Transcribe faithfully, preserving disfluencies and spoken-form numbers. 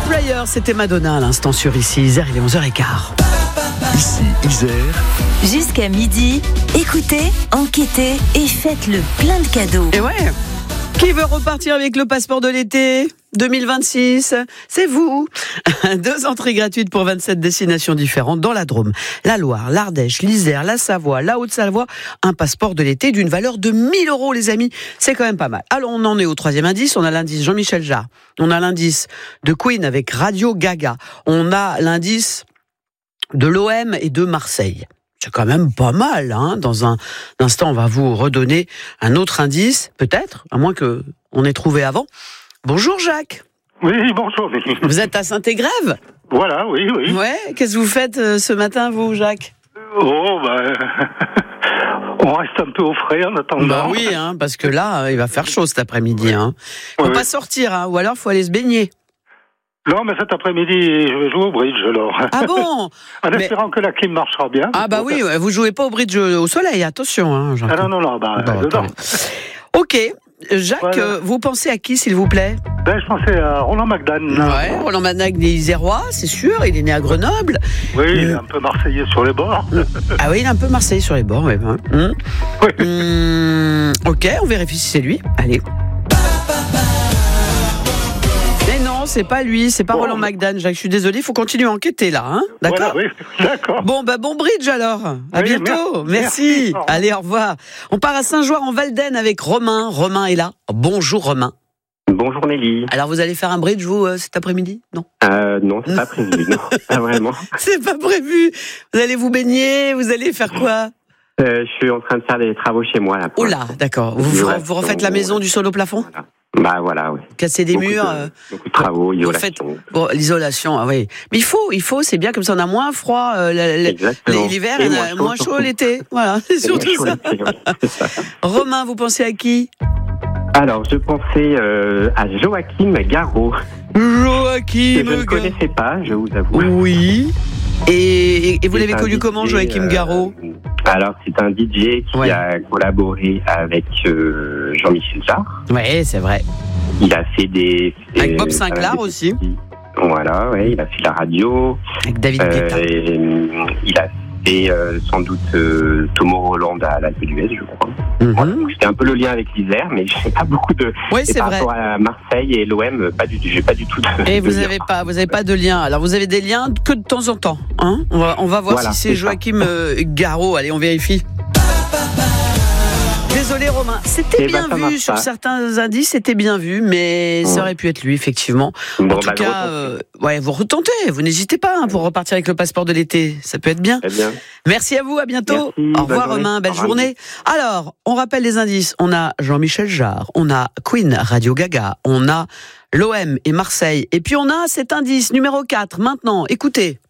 Prayer, c'était Madonna à l'instant sur Ici Isère, il est onze heures quinze. Ici Isère. Jusqu'à midi, écoutez, enquêtez et faites le plein de cadeaux. Et ouais, qui veut repartir avec le passeport de l'été deux mille vingt-six? C'est vous. Deux entrées gratuites pour vingt-sept destinations différentes dans la Drôme, la Loire, l'Ardèche, l'Isère, la Savoie, la Haute-Savoie. Un passeport de l'été d'une valeur de mille euros, les amis. C'est quand même pas mal. Alors, on en est au troisième indice. On a l'indice Jean-Michel Jarre. On a l'indice de Queen avec Radio Gaga. On a l'indice de l'O M et de Marseille. C'est quand même pas mal, hein. Dans un instant, on va vous redonner un autre indice, peut-être, à moins que on ait trouvé avant. Bonjour Jacques. Oui, bonjour. Vous êtes à Saint-Égrève ? Voilà, oui, oui. Ouais, qu'est-ce que vous faites euh, ce matin, vous, Jacques ? Oh, ben... on reste un peu au frais en attendant. Bah oui, hein, parce que là, euh, il va faire chaud cet après-midi. Hein. Faut oui, pas oui. sortir, hein, ou alors faut aller se baigner. Non, mais cet après-midi, je vais jouer au bridge, alors. Ah bon ? En mais... espérant que la clim marchera bien. Ah bah oui, vous jouez pas au bridge au soleil, attention. Hein, ah non, non, non, bah, bon, dedans. Ok, Jacques, voilà. euh, vous pensez à qui, s'il vous plaît ? Ben, je pensais à Roland McDan. Ouais, Roland McDan est isérois, c'est sûr, il est né à Grenoble. Oui, il est Euh... un peu marseillais sur les bords. Ah oui, il est un peu marseillais sur les bords, ouais. Hum. Oui. Hum, ok, on vérifie si c'est lui. Allez. Mais non, c'est pas lui, c'est pas Bon. Roland McDan, Jacques, je suis désolé, il faut continuer à enquêter là, hein. D'accord ? Voilà, oui, d'accord. Bon, bah bon bridge alors. À Oui, bientôt. merci. Merci. Merci. Au revoir. Allez, au revoir. On part à Saint-Joire-en-Valdaine avec Romain. Romain est là. Bonjour Romain. Bonjour Nelly. Alors vous allez faire un bridge vous euh, cet après-midi ? Non. Euh, non, c'est pas prévu, non, pas vraiment. C'est pas prévu. Vous allez vous baigner, vous allez faire quoi ? Euh, je suis en train de faire des travaux chez moi là. Oh là, d'accord. Vous, vous, vous refaites la maison du sol au plafond ? Voilà. Bah voilà, oui. Casser des Beaucoup murs de, euh, beaucoup de travaux, vous isolation. faites- Bon, l'isolation, ah oui. Mais il faut, il faut, c'est bien comme ça on a moins froid euh, la- la- Exactement. l'hiver Et et moins moins, chaud, moins chaud surtout. l'été. Voilà, c'est Et surtout moi, ça. je suis resté, oui, c'est ça. Romain, vous pensez à qui ? Alors, je pensais euh, à Joachim Garraud, que Joachim. je ne connaissais pas, je vous avoue. Oui. Et, et- et vous C'est l'avez un connu D J, comment, Joachim euh, Garraud ? Alors, c'est un D J qui Ouais. a collaboré avec euh, Jean-Michel Jarre. Oui, c'est vrai. Il a fait des... Avec des- Bob Sinclair des aussi. petits- Voilà, ouais, il a fait la radio. Avec David Euh, Guetta. et, euh, il a fait euh, sans doute euh, Tomorrowland à la d'Huez, je crois. Mhm. Voilà, donc c'était un peu le lien avec l'Isère, mais j'ai pas beaucoup de. Oui, et c'est par vrai. rapport à Marseille et l'O M, pas du tout. J'ai pas du tout de. Et de vous lien. n'avez pas, vous avez pas de lien. Alors vous avez des liens que de temps en temps, hein ? On va, on va voir Voilà, si c'est c'est ça. Joachim euh, Garraud. Allez, on vérifie. Désolé Romain, c'était Eh ben, bien ça vu marche sur pas. certains indices, c'était bien vu, mais ça Ouais. aurait pu être lui effectivement. Bon, En tout bah, le cas, retentez. euh, ouais, vous retentez, vous n'hésitez pas hein, pour repartir avec le passeport de l'été, ça peut être bien. Très bien. Merci à vous, à bientôt. Merci, Au bonne revoir journée. Romain, belle Au revoir. journée. Alors, on rappelle les indices. On a Jean-Michel Jarre, on a Queen, Radio Gaga, on a l'O M et Marseille. Et puis on a cet indice numéro quatre maintenant. Écoutez.